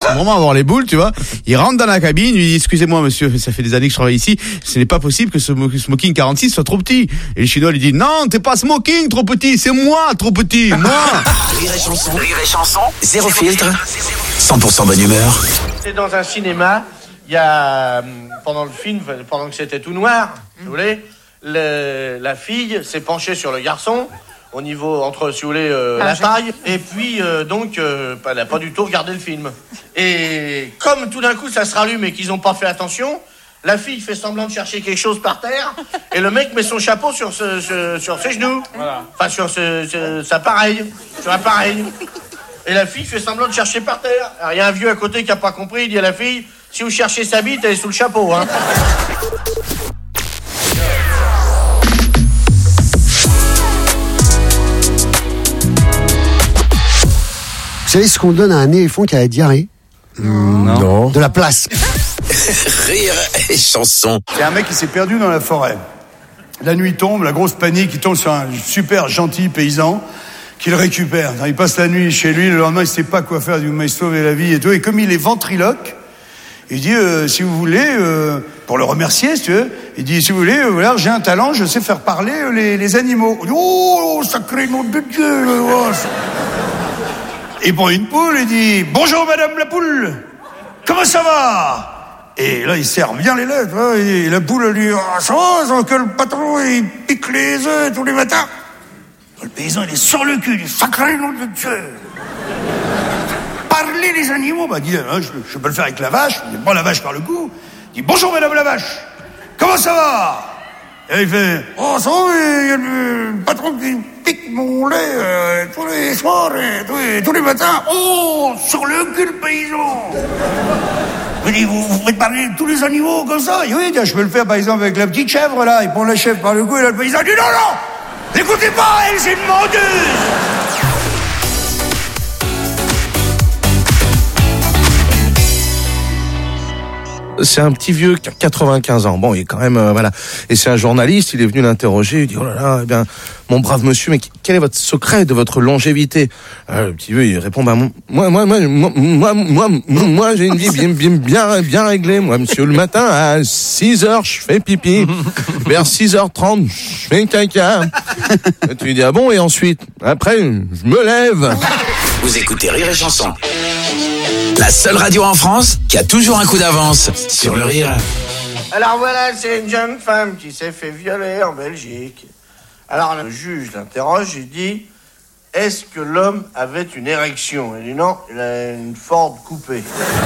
sans vraiment avoir les boules, tu vois. Il rentre dans la cabine, il dit excusez-moi monsieur, ça fait des années que je travaille ici, ce n'est pas possible que ce smoking 46 soit trop petit. Et le chinois lui dit non, t'es pas smoking trop petit, c'est moi trop petit, moi. Rire et chanson, zéro filtre, 100% bonne humeur. C'est dans un cinéma, il y a pendant le film, pendant que c'était tout noir, si vous voulez, la fille s'est penchée sur le garçon. Au niveau, entre, si vous voulez, la taille. Et puis, elle n'a pas du tout regardé le film. Et comme tout d'un coup, ça se rallume et qu'ils n'ont pas fait attention, la fille fait semblant de chercher quelque chose par terre, et le mec met son chapeau sur ses genoux. Voilà. Enfin, sur sur un appareil. Et la fille fait semblant de chercher par terre. Alors, il y a un vieux à côté qui n'a pas compris, il dit à la fille, si vous cherchez sa bite, elle est sous le chapeau, hein. Vous savez ce qu'on donne à un éléphant qui a la diarrhée? Non. De la place. Rire et chanson. C'est un mec qui s'est perdu dans la forêt. La nuit tombe, la grosse panique, il tombe sur un super gentil paysan qui le récupère. Il passe la nuit chez lui, le lendemain il sait pas quoi faire, il dit vous m'avez sauvé la vie et tout. Et comme il est ventriloque, il dit si vous voulez, pour le remercier, si tu veux, il dit si vous voulez, voilà, j'ai un talent, je sais faire parler les animaux. Il dit, oh, sacré nom de Dieu. Il prend une poule et dit « Bonjour madame la poule, comment ça va ?» Et là il serre bien les lettres, hein, et la poule lui dit « Ça va, sans que le patron il pique les œufs tous les matins ?» Le paysan il est sur le cul, il dit « Sacré nom de Dieu !» Parler les animaux, bah il dit « Je peux le faire avec la vache ?» Il prend la vache par le cou, il dit « Bonjour madame la vache, comment ça va ?» Et il fait « Oh ça va, il y a le patron qui pique mon lait tous les soirs et tous les matins. Oh, sur le cul le paysan !» Il dit « Vous faites parler tous les animaux comme ça ?» Il dit « Oui, je peux le faire par exemple avec la petite chèvre là. » Il prend la chèvre par le cou et là le paysan dit « Non, non, n'écoutez pas, elle c'est une menteuse !» C'est un petit vieux qui a 95 ans. Bon, il est quand même, voilà. Et c'est un journaliste, il est venu l'interroger, il dit, oh là là, eh bien, mon brave monsieur, mais quel est votre secret de votre longévité? Le petit vieux, il répond, bah, moi, j'ai une vie bien réglée. Moi, monsieur, le matin, à 6h, je fais pipi. Vers 6h30, je fais caca. Et tu lui dis, ah bon, et ensuite? Après, je me lève. Vous écoutez Rire et chanson. La seule radio en France qui a toujours un coup d'avance sur le rire. Alors voilà, c'est une jeune femme qui s'est fait violer en Belgique. Alors le juge l'interroge, il dit « Est-ce que l'homme avait une érection ?» Il dit « Non, il a une Ford coupée. »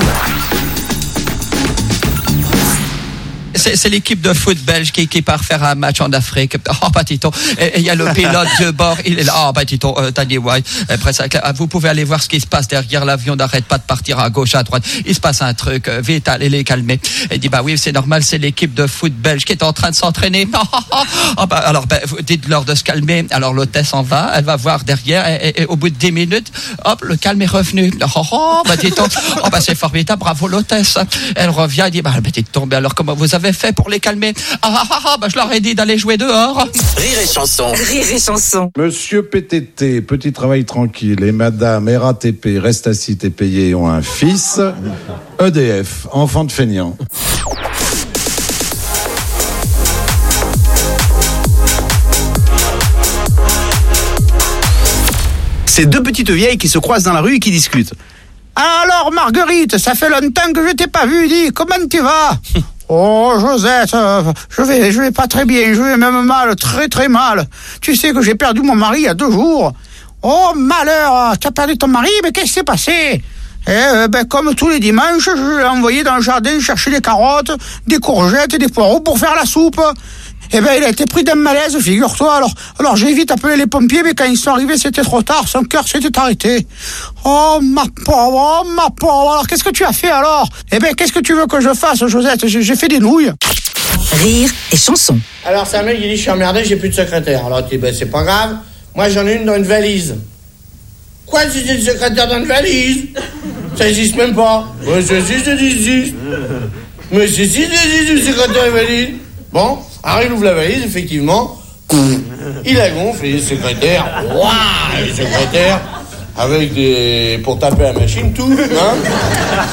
C'est l'équipe de foot belge qui part faire un match en Afrique. Oh, bah, Tito. Et il y a le pilote de bord. Il est là. Oh, bah, Tito, Tony White. Après ça, vous pouvez aller voir ce qui se passe derrière l'avion. N'arrête pas de partir à gauche, à droite. Il se passe un truc. Vite, allez les calmer. Et il dit, bah oui, c'est normal. C'est l'équipe de foot belge qui est en train de s'entraîner. Oh, bah, alors, bah, dites-leur de se calmer. Alors, l'hôtesse s'en va. Elle va voir derrière. Et au bout de 10 minutes, hop, le calme est revenu. Bah, Tito. Oh, bah, c'est formidable. Bravo, l'hôtesse. Elle revient. Elle dit, bah, Tito, mais alors, comment vous avez fait pour les calmer? Bah je leur ai dit d'aller jouer dehors. Rire et chanson. Rire et chanson. Monsieur PTT, petit travail tranquille, et madame RATP, reste assis et payé, ont un fils. EDF, enfant de feignant. C'est deux petites vieilles qui se croisent dans la rue et qui discutent. Alors Marguerite, ça fait longtemps que je t'ai pas vu, dis, comment tu vas? Oh Josette, je vais pas très bien, je vais même mal, très très mal. Tu sais que j'ai perdu mon mari il y a 2 jours. Oh malheur, tu as perdu ton mari, mais qu'est-ce qui s'est passé? Comme tous les dimanches, je l'ai envoyé dans le jardin chercher des carottes, des courgettes et des poireaux pour faire la soupe. Il a été pris d'un malaise, figure-toi. Alors j'ai vite appelé les pompiers, mais quand ils sont arrivés, c'était trop tard. Son cœur s'était arrêté. Oh ma pauvre. Alors qu'est-ce que tu as fait alors? Qu'est-ce que tu veux que je fasse, Josette? J'ai fait des nouilles. Rire et chanson. Alors c'est un mec qui dit « Je suis emmerdé, j'ai plus de secrétaire. » Alors tu dis « C'est pas grave, moi j'en ai une dans une valise. » Quoi, j'ai une secrétaire dans une valise? Ça existe même pas. Ouais, ça existe. Mais c'est si, une secrétaire dans une valise. Bon, alors il ouvre la valise, effectivement. Il la gonfle, et les secrétaires. Waouh, les secrétaires, avec pour taper la machine, tout, hein.